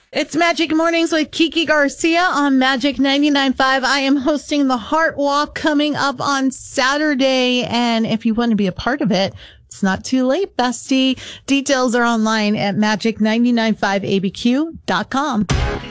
It's Magic Mornings with Kiki Garcia on Magic 99.5. I am hosting the Heart Walk coming up on Saturday. And if you want to be a part of it, it's not too late, bestie. Details are online at magic995abq.com.